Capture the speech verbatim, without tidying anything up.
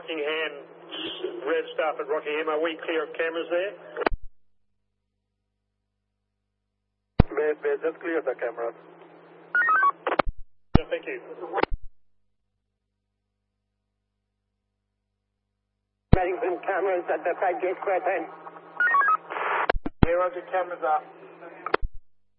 Rockingham, Rev staff at Rockingham, are we clear of cameras there? May, may just clear the cameras. Yeah, thank you. Reading cameras at the five gate square ten. Yeah, Roger, cameras up.